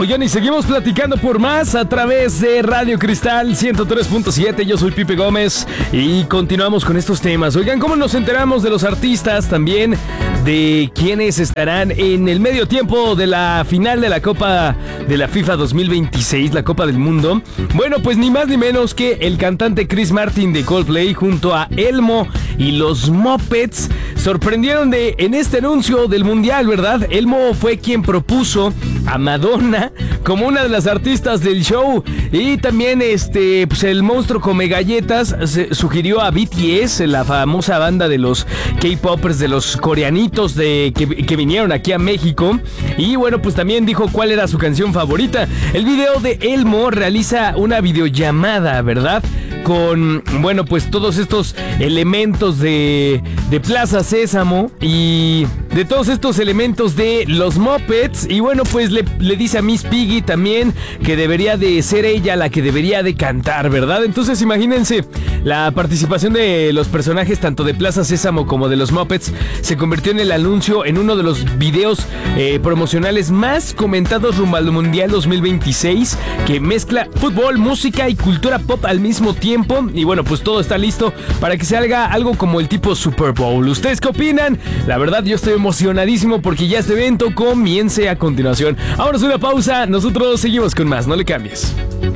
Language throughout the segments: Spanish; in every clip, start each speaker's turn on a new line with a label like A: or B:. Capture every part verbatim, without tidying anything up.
A: Oigan, y seguimos platicando por más a través de Radio Cristal ciento tres punto siete. Yo soy Pipe Gómez y continuamos con estos temas. Oigan, ¿cómo nos enteramos de los artistas? También de quienes estarán en el medio tiempo de la final de la Copa de la FIFA dos mil veintiséis, la Copa del Mundo. Bueno, pues ni más ni menos que el cantante Chris Martin de Coldplay junto a Elmo y los Muppets sorprendieron de en este anuncio del Mundial, ¿verdad? Elmo fue quien propuso a Madonna como una de las artistas del show, y también este pues el monstruo come galletas se sugirió a B T S, la famosa banda de los K-popers, de los coreanitos de que, que vinieron aquí a México, y bueno, pues también dijo cuál era su canción favorita. El video de Elmo realiza una videollamada, ¿verdad?, con, bueno, pues todos estos elementos de, de Plaza Sésamo y de todos estos elementos de los Muppets. Y bueno, pues le, le dice a Miss Piggy también que debería de ser ella la que debería de cantar, ¿verdad? Entonces imagínense, la participación de los personajes tanto de Plaza Sésamo como de los Muppets se convirtió en el anuncio, en uno de los videos eh, promocionales más comentados rumbo al Mundial dos mil veintiséis, que mezcla fútbol, música y cultura pop al mismo tiempo. Y bueno, pues todo está listo para que se haga algo como el tipo Super Bowl. ¿Ustedes qué opinan? La verdad, yo estoy emocionadísimo porque ya este evento comience a continuación. Ahora es una pausa, nosotros seguimos con más, no le cambies.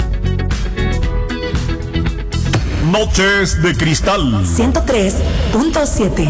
B: Noches de Cristal
C: ciento tres punto siete.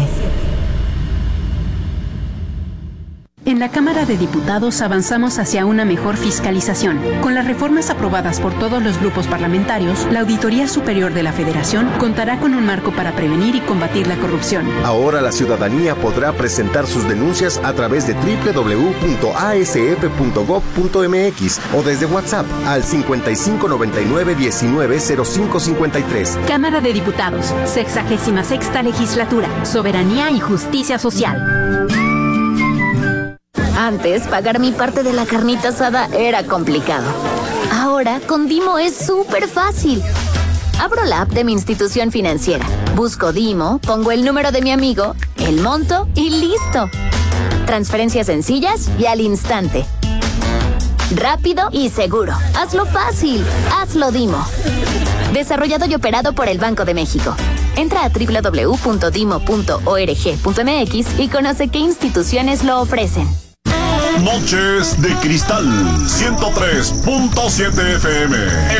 D: En la Cámara de Diputados avanzamos hacia una mejor fiscalización. Con las reformas aprobadas por todos los grupos parlamentarios, la Auditoría Superior de la Federación contará con un marco para prevenir y combatir la corrupción.
E: Ahora la ciudadanía podrá presentar sus denuncias a través de doble u doble u doble u punto a s f punto gob punto m x o desde WhatsApp al cincuenta y cinco noventa y nueve diecinueve cero cinco cincuenta y tres.
F: Cámara de Diputados, sexagésima sexta legislatura, soberanía y justicia social.
G: Antes, pagar mi parte de la carnita asada era complicado. Ahora, con Dimo es súper fácil. Abro la app de mi institución financiera, busco Dimo, pongo el número de mi amigo, el monto y listo. Transferencias sencillas y al instante. Rápido y seguro. Hazlo fácil. Hazlo Dimo. Desarrollado y operado por el Banco de México. Entra a doble u doble u doble u punto dimo punto org punto m x y conoce qué instituciones lo ofrecen.
B: Noches de Cristal ciento tres punto siete F M.